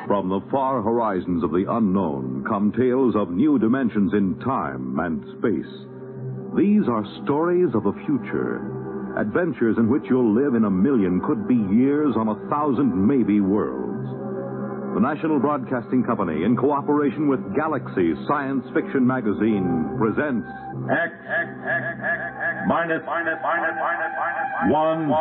From the far horizons of the unknown come tales of new dimensions in time and space. These are stories of the future, adventures in which you'll live in a million, could be years, on 1,000 maybe worlds. The National Broadcasting Company, in cooperation with Galaxy Science Fiction Magazine, presents X minus 1.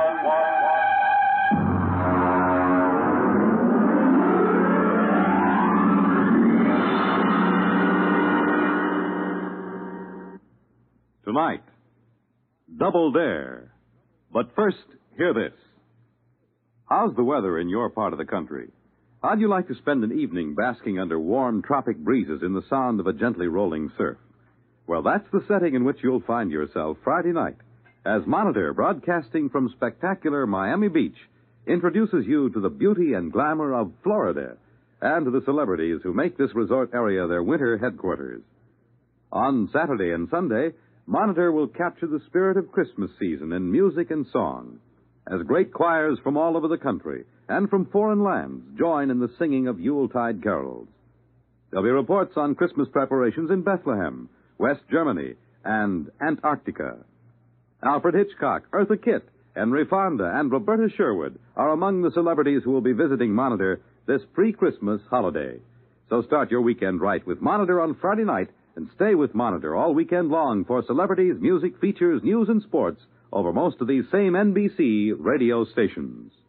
Tonight, Double Dare. But first, hear this. How's the weather in your part of the country? How'd you like to spend an evening basking under warm tropic breezes in the sound of a gently rolling surf? Well, that's the setting in which you'll find yourself Friday night, as Monitor, broadcasting from spectacular Miami Beach, introduces you to the beauty and glamour of Florida and to the celebrities who make this resort area their winter headquarters. On Saturday and Sunday, Monitor will capture the spirit of Christmas season in music and song, as great choirs from all over the country and from foreign lands join in the singing of Yuletide carols. There'll be reports on Christmas preparations in Bethlehem, West Germany, and Antarctica. Alfred Hitchcock, Eartha Kitt, Henry Fonda, and Roberta Sherwood are among the celebrities who will be visiting Monitor this pre-Christmas holiday. So start your weekend right with Monitor on Friday night, and stay with Monitor all weekend long for celebrities, music, features, news, and sports over most of these same NBC radio stations.